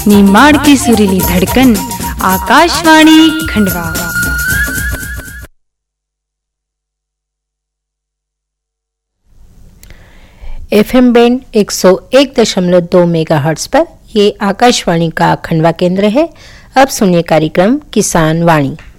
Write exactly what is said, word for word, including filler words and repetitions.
निमाड़ की सुरीली धड़कन, आकाशवाणी खंडवा। एफएम बैंड एक सौ एक दशमलव दो मेगाहर्ट्ज पर ये आकाशवाणी का खंडवा केंद्र है। अब सुनिए कार्यक्रम किसान वाणी।